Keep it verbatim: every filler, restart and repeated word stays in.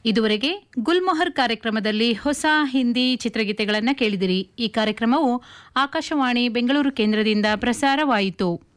ಇದುವರೆಗೆ ಗುಲ್ಮೊಹರ್ ಕಾರ್ಯಕ್ರಮದಲ್ಲಿ ಹೊಸ ಹಿಂದಿ ಚಿತ್ರಗೀತೆಗಳನ್ನು ಕೇಳಿದಿರಿ. ಈ ಕಾರ್ಯಕ್ರಮವು ಆಕಾಶವಾಣಿ ಬೆಂಗಳೂರು ಕೇಂದ್ರದಿಂದ ಪ್ರಸಾರವಾಯಿತು.